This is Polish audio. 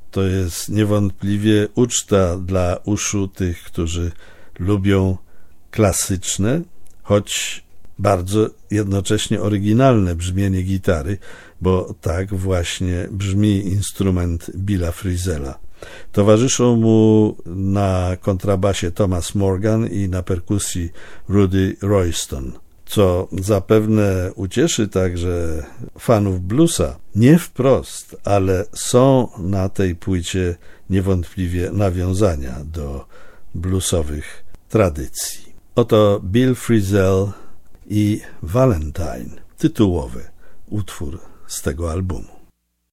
To jest niewątpliwie uczta dla uszu tych, którzy lubią klasyczne, choć bardzo jednocześnie oryginalne brzmienie gitary, bo tak właśnie brzmi instrument Billa Frisella. Towarzyszą mu na kontrabasie Thomas Morgan i na perkusji Rudy Royston, co zapewne ucieszy także fanów bluesa. Nie wprost, ale są na tej płycie niewątpliwie nawiązania do bluesowych tradycji. Oto Bill Frisell i Valentine, tytułowy utwór z tego albumu.